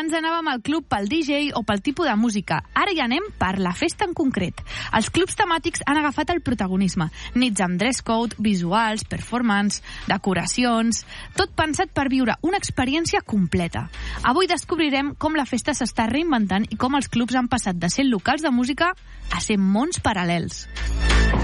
Abans anàvem al club pel DJ o pel tipus de música. Ara ja anem per la festa en concret. Els clubs temàtics han agafat el protagonisme. Nits amb dress code, visuals, performance, decoracions... Tot pensat per viure una experiència completa. Avui descobrirem com la festa s'està reinventant i com els clubs han passat de ser locals de música a ser mons paral·lels.